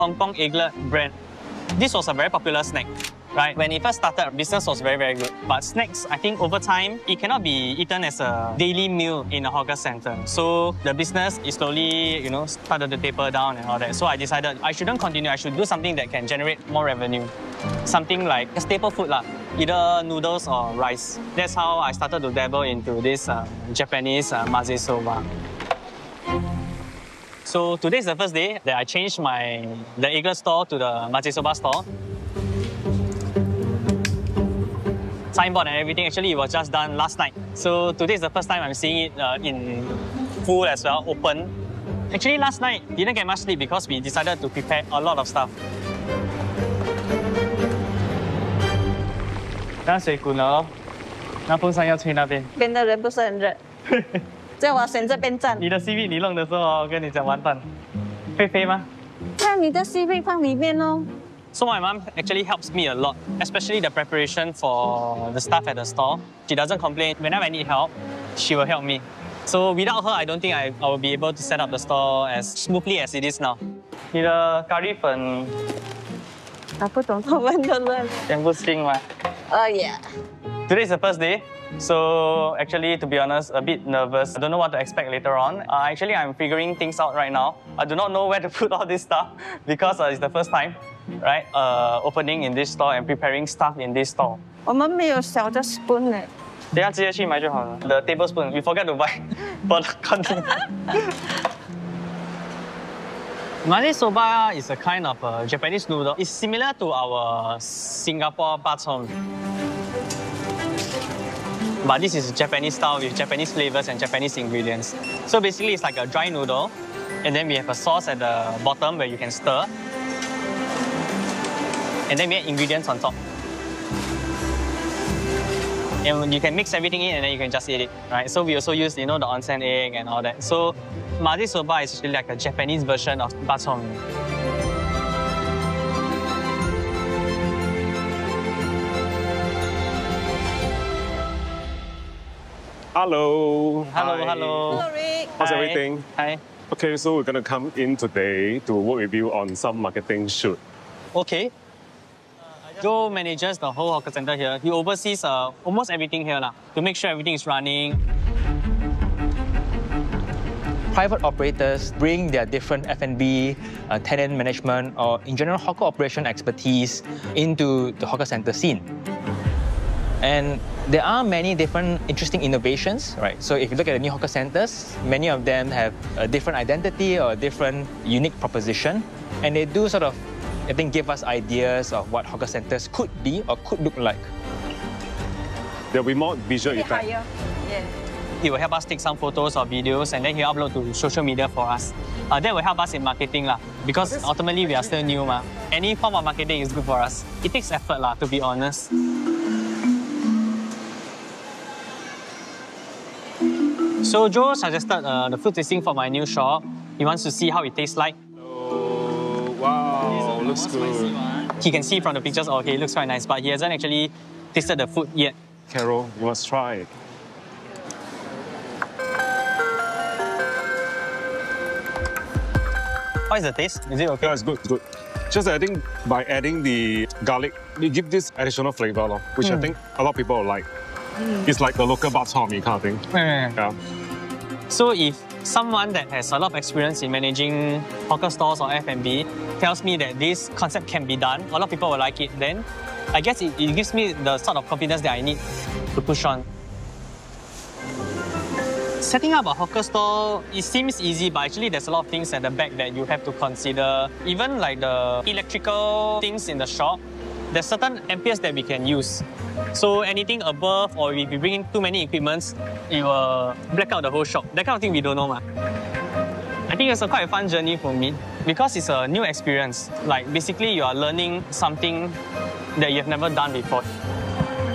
Hong Kong egglet brand. This was a very popular snack, right? When it first started, business was very, very good. But snacks, I think over time, it cannot be eaten as a daily meal in a hawker center. So the business is slowly, started to taper down and all that. So I decided I shouldn't continue. I should do something that can generate more revenue. Something like a staple food, either noodles or rice. That's how I started to dabble into this Japanese maze soba. So today is the first day that I changed the egglet store to the maze soba store. Signboard and everything, actually it was just done last night. So today is the first time I'm seeing it in full as well, open. Actually last night, didn't get much sleep because we decided to prepare a lot of stuff. 刚水滚了哦，那风扇要吹那边。 边的人不是很热，叫我选这边站。 你的 CV 你弄的时候，我跟你讲完蛋，会飞吗？ 那你的 CV 放里面哦。 So my mom actually helps me a lot, especially the preparation for the stuff at the store. She doesn't complain. Whenever I need help, she will help me. So without her, I don't think I will be able to set up the store as smoothly as it is now. 你的咖喱粉， 不懂他们的人。 全部新吗？ yeah. Today is the first day. So actually, to be honest, a bit nervous. I don't know what to expect later on. Actually, I'm figuring things out right now. I do not know where to put all this stuff because it's the first time, right? Opening in this store and preparing stuff in this store. 我们没有小的 spoon 呢。 等下直接去买就好了。The tablespoon, we forgot to buy for the container. Maze soba is a kind of Japanese noodle. It's similar to our Singapore bak chor mee. But this is Japanese style with Japanese flavors and Japanese ingredients. So basically it's like a dry noodle. And then we have a sauce at the bottom where you can stir. And then we add ingredients on top. And you can mix everything in and then you can just eat it, right? So we also use, the onsen egg and all that. So maze soba is actually like a Japanese version of bak chor mee. Hello. Hello, Hi. hello. Hello, Rick. How's Hi. everything? Hi. Okay, so we're gonna come in today to work with you on some marketing shoot. Okay. Joe manages the whole hawker center here. He oversees almost everything here to make sure everything is running. Private operators bring their different F&B, tenant management, or in general hawker operation expertise into the hawker center scene. And there are many different interesting innovations, right? So if you look at the new hawker centers, many of them have a different identity or a different unique proposition. And they do sort of, I think, give us ideas of what hawker centers could be or could look like. There'll be more visual effect. Higher. Yeah. He will help us take some photos or videos and then he'll upload to social media for us. That will help us in marketing because ultimately we are still new. Any form of marketing is good for us. It takes effort to be honest. So Joe suggested the food tasting for my new shop. He wants to see how it tastes like. Oh, wow, looks good. He can see from the pictures, okay, it looks quite nice, but he hasn't actually tasted the food yet. Carol, you must try it. How is the taste? Is it okay? Yeah, it's good, it's good. Just I think by adding the garlic, we give this additional flavor, which I think a lot of people will like. It's like the local bak chor mee kind of thing. Yeah. So if someone that has a lot of experience in managing hawker stores or F&B tells me that this concept can be done, a lot of people will like it, then I guess it gives me the sort of confidence that I need to push on. Setting up a hawker store, it seems easy, but actually there's a lot of things at the back that you have to consider. Even like the electrical things in the shop, there's certain amperes that we can use. So anything above or if we bring in too many equipments, it will black out the whole shop. That kind of thing we don't know. I think it's a quite fun journey for me because it's a new experience. Like basically you are learning something that you've never done before.